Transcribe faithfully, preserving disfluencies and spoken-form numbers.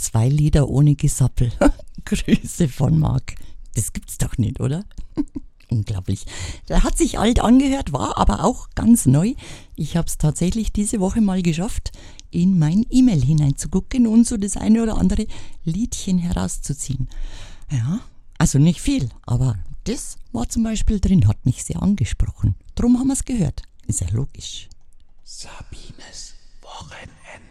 Zwei Lieder ohne Gesappel. Grüße von Marc. Das gibt's doch nicht, oder? Unglaublich. Der hat sich alt angehört, war aber auch ganz neu. Ich habe es tatsächlich diese Woche mal geschafft, in mein E-Mail hineinzugucken und so das eine oder andere Liedchen herauszuziehen. Ja, also nicht viel, aber das war zum Beispiel drin, hat mich sehr angesprochen. Drum haben wir es gehört. Ist ja logisch. Sabines Wochenende.